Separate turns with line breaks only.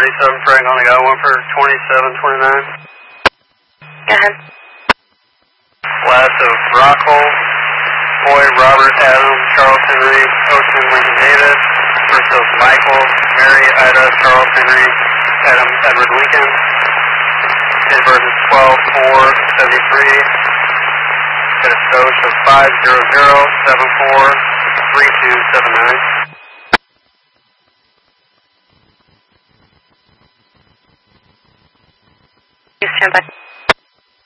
37 Frank, only got one for 2729.
Go ahead.
Last of Rockhold, Boy, Robert, Adam, Charles Henry, Ocean, Lincoln David. First of Michael, Mary, Ida, Charles Henry, Adam, Edward Lincoln. Date of birth is 12/4/73. Got a SOCH of 500743279.
Please stand by.